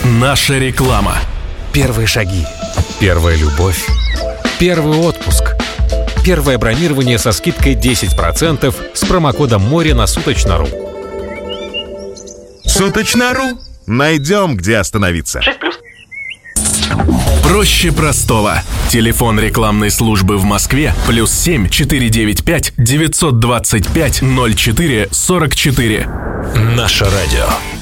Наша реклама. Первые шаги. Первая любовь. Первый отпуск. Первое бронирование со скидкой 10% с промокодом «Море» на Суточно.ру. Суточно.ру. Найдем, где остановиться. 6+. Проще простого. Телефон рекламной службы в Москве +7 495 925 04 44. Наше радио.